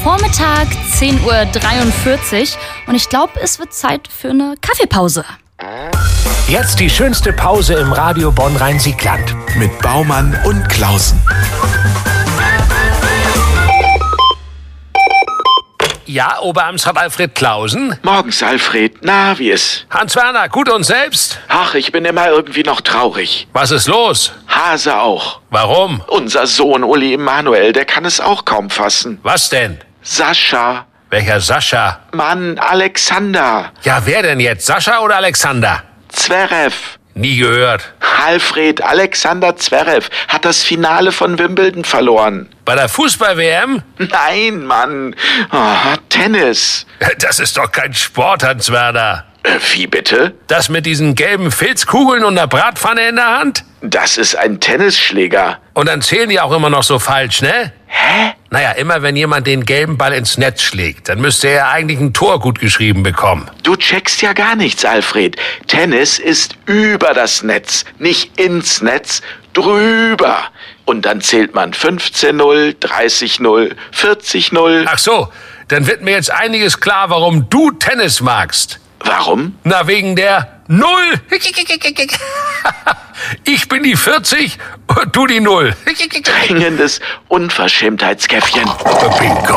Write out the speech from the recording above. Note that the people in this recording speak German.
Vormittag, 10:43 Uhr. Und ich glaube, es wird Zeit für eine Kaffeepause. Jetzt die schönste Pause im Radio Bonn-Rhein-Siegland. Mit Baumann und Klausen. Ja, Oberamtsrat Alfred Klausen. Morgens, Alfred. Na, wie ist? Hans-Werner, gut und selbst? Ach, ich bin immer irgendwie noch traurig. Was ist los? Hase auch. Warum? Unser Sohn Uli Emanuel, der kann es auch kaum fassen. Was denn? Sascha. Welcher Sascha? Mann, Alexander. Ja, wer denn jetzt? Sascha oder Alexander? Zverev. Nie gehört. Alfred, Alexander Zverev hat das Finale von Wimbledon verloren. Bei der Fußball-WM? Nein, Mann. Oh, Tennis. Das ist doch kein Sport, Hans-Werner. Wie bitte? Das mit diesen gelben Filzkugeln und einer Bratpfanne in der Hand? Das ist ein Tennisschläger. Und dann zählen die auch immer noch so falsch, ne? Hä? Naja, immer wenn jemand den gelben Ball ins Netz schlägt, dann müsste er eigentlich ein Tor gut geschrieben bekommen. Du checkst ja gar nichts, Alfred. Tennis ist über das Netz, nicht ins Netz, drüber. Und dann zählt man 15-0, 30-0, 40-0. Ach so, dann wird mir jetzt einiges klar, warum du Tennis magst. Warum? Na, wegen der 0. Ich bin die 40 und du die 0. Dringendes Unverschämtheitskäffchen. Bingo.